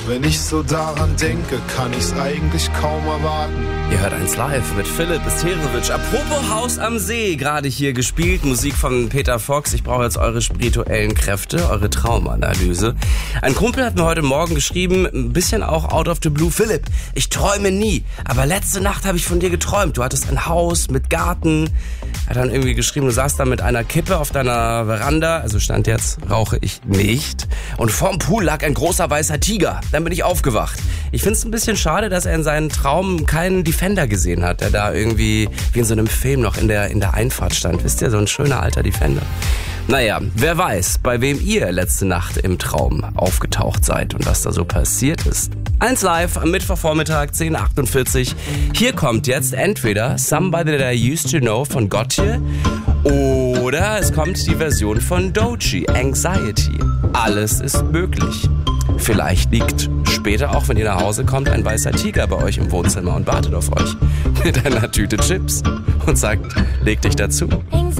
Wenn ich so daran denke, kann ich's eigentlich kaum erwarten. Ihr hört 1 Live mit Philipp Isterovic. Apropos Haus am See, gerade hier gespielt. Musik von Peter Fox. Ich brauche jetzt eure spirituellen Kräfte, eure Traumanalyse. Ein Kumpel hat mir heute Morgen geschrieben, ein bisschen auch out of the blue. Philipp, ich träume nie, aber letzte Nacht habe ich von dir geträumt. Du hattest ein Haus mit Garten. Er hat dann irgendwie geschrieben, du saßt da mit einer Kippe auf deiner Veranda. Also stand jetzt, rauche ich nicht. Und vorm Pool lag ein großer weißer Tiger. Dann bin ich aufgewacht. Ich finde es ein bisschen schade, dass er in seinen Traum keinen Defender gesehen hat, der da irgendwie wie in so einem Film noch in der Einfahrt stand. Wisst ihr, so ein schöner alter Defender. Naja, wer weiß, bei wem ihr letzte Nacht im Traum aufgetaucht seid und was da so passiert ist. 1 Live am Mittwochvormittag, 10:48. Hier kommt jetzt entweder Somebody That I Used To Know von Gotye oder es kommt die Version von Doechii, Anxiety. Alles ist möglich. Vielleicht liegt später, auch wenn ihr nach Hause kommt, ein weißer Tiger bei euch im Wohnzimmer und wartet auf euch mit einer Tüte Chips und sagt, leg dich dazu.